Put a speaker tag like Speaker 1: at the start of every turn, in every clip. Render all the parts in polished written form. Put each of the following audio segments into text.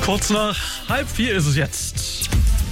Speaker 1: Kurz nach 3:30 ist es jetzt.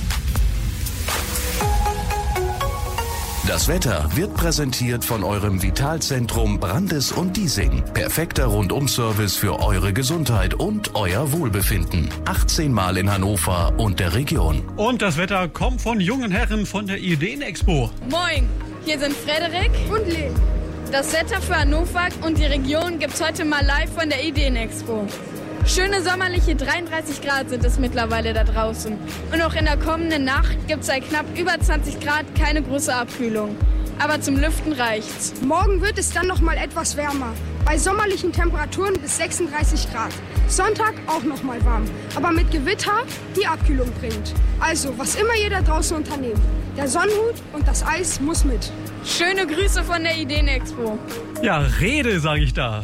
Speaker 2: Das Wetter wird präsentiert von eurem Vitalzentrum Brandes und Diesing. Perfekter Rundum-Service für eure Gesundheit und euer Wohlbefinden. 18 Mal in Hannover und der Region.
Speaker 1: Und das Wetter kommt von jungen Herren von der Ideenexpo.
Speaker 3: Moin, hier sind Frederik
Speaker 4: und Lee.
Speaker 3: Das Wetter für Hannover und die Region gibt's heute mal live von der Ideenexpo. Schöne sommerliche 33 Grad sind es mittlerweile da draußen. Und auch in der kommenden Nacht gibt's bei knapp über 20 Grad keine große Abkühlung. Aber zum Lüften reicht's.
Speaker 4: Morgen wird es dann noch mal etwas wärmer. Bei sommerlichen Temperaturen bis 36 Grad. Sonntag auch noch mal warm. Aber mit Gewitter, die Abkühlung bringt. Also, was immer ihr da draußen unternehmt. Der Sonnenhut und das Eis muss mit.
Speaker 3: Schöne Grüße von der Ideenexpo.
Speaker 1: Ja, Rede, sage ich da.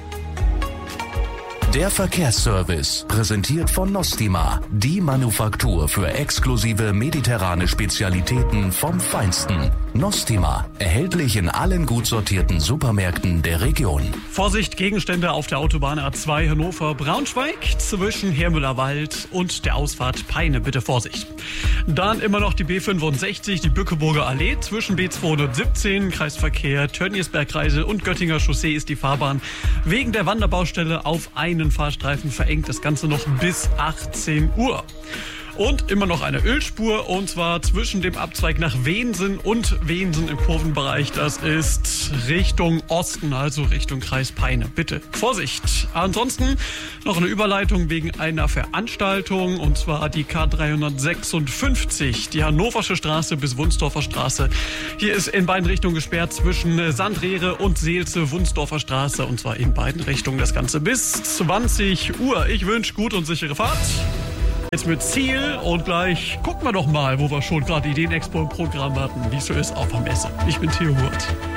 Speaker 2: Der Verkehrsservice, präsentiert von Nostima, die Manufaktur für exklusive mediterrane Spezialitäten vom Feinsten. Nostima, erhältlich in allen gut sortierten Supermärkten der Region.
Speaker 1: Vorsicht, Gegenstände auf der Autobahn A2 Hannover-Braunschweig zwischen Hermüllerwald und der Ausfahrt Peine. Bitte Vorsicht. Dann immer noch die B65, die Bückeburger Allee zwischen B217, Kreisverkehr, Tönniesberg-Kreisel und Göttinger Chaussee ist die Fahrbahn wegen der Wanderbaustelle auf einen Fahrstreifen verengt. Das Ganze noch bis 18 Uhr. Und immer noch eine Ölspur, und zwar zwischen dem Abzweig nach Wensen und Wensen im Kurvenbereich. Das ist Richtung Osten, also Richtung Kreis Peine. Bitte Vorsicht. Ansonsten noch eine Überleitung wegen einer Veranstaltung, und zwar die K356, die Hannoversche Straße bis Wunsdorfer Straße. Hier ist in beiden Richtungen gesperrt zwischen Sandrehre und Seelze, Wunsdorfer Straße, und zwar in beiden Richtungen. Das Ganze bis 20 Uhr. Ich wünsche gut und sichere Fahrt. Jetzt mit Ziel, und gleich gucken wir doch mal, wo wir schon gerade Ideenexpo im Programm hatten, wie es so ist auf der Messe. Ich bin Theo Hurt.